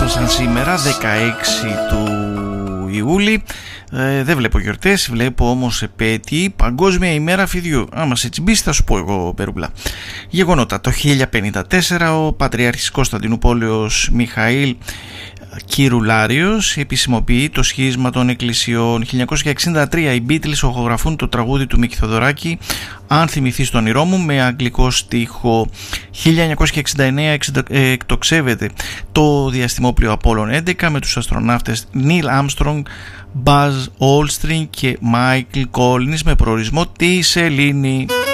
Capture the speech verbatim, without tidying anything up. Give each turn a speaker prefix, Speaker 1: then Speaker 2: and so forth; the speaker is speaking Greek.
Speaker 1: σαν σήμερα, δεκαέξι του Ιούλη. Ε, δεν βλέπω γιορτές, βλέπω όμως επέτειοι. Παγκόσμια ημέρα φιδιού. Άμα σε τσιμπήσει θα σου πω εγώ, Περούμπλα. Γεγονότα. Το χίλια πενήντα τέσσερα ο Πατριάρχης Κωνσταντινούπολεως Μιχαήλ Κυρουλάριος επισημοποιεί το σχίσμα των εκκλησιών. χίλια εννιακόσια εξήντα τρία οι Beatles οχογραφούν το τραγούδι του Μίκη Θοδωράκη «Αν θυμηθείς το όνειρό μου» με αγγλικό στίχο. χίλια εννιακόσια εξήντα εννέα εκτοξεύεται το διαστημόπλοιο Apollo έντεκα με τους αστροναύτες Neil Armstrong, Buzz Aldrin και Michael Collins με προορισμό τη Σελήνη.